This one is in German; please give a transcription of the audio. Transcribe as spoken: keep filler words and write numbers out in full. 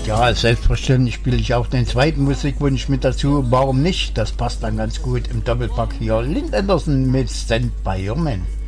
Ja, selbstverständlich spiele ich auch den zweiten Musikwunsch mit dazu. Warum nicht? Das passt dann ganz gut im Doppelpack hier. Lynn Anderson mit Stand By Your Man.